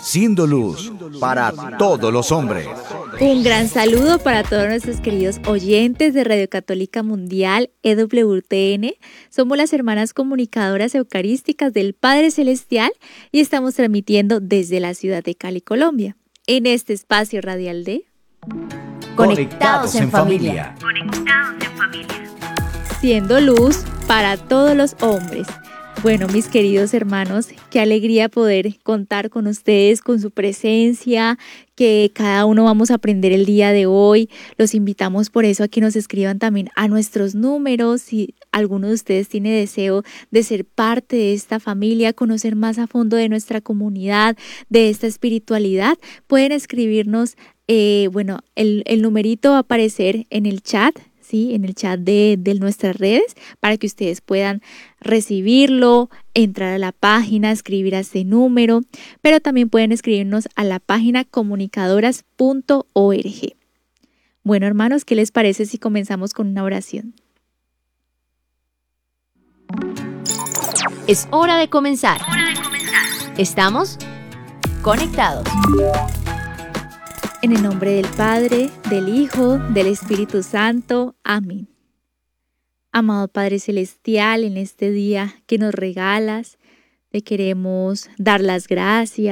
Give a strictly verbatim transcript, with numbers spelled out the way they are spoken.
siendo luz para todos los hombres. Un gran saludo para todos nuestros queridos oyentes de Radio Católica Mundial, E W T N. Somos las hermanas comunicadoras eucarísticas del Padre Celestial y estamos transmitiendo desde la ciudad de Cali, Colombia, en este espacio radial de Conectados en familia. Conectados en familia. Siendo luz para todos los hombres. Bueno, mis queridos hermanos, qué alegría poder contar con ustedes, con su presencia, que cada uno vamos a aprender el día de hoy. Los invitamos por eso a que nos escriban también a nuestros números. Si alguno de ustedes tiene deseo de ser parte de esta familia, conocer más a fondo de nuestra comunidad, de esta espiritualidad, pueden escribirnos, eh, bueno, el, el numerito va a aparecer en el chat. ¿Sí? En el chat de, de nuestras redes para que ustedes puedan recibirlo, entrar a la página, escribir a ese número, pero también pueden escribirnos a la página comunicadoras punto org. Bueno, hermanos, ¿qué les parece si comenzamos con una oración? Es hora de comenzar. Hora de comenzar. Estamos conectados. En el nombre del Padre, del Hijo, del Espíritu Santo. Amén. Amado Padre Celestial, en este día que nos regalas, te queremos dar las gracias.